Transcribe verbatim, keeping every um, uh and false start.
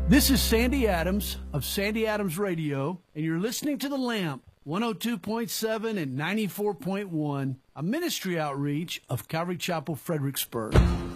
This is Sandy Adams of Sandy Adams Radio, and you're listening to The Lamp, one oh two point seven and ninety-four point one, a ministry outreach of Calvary Chapel, Fredericksburg.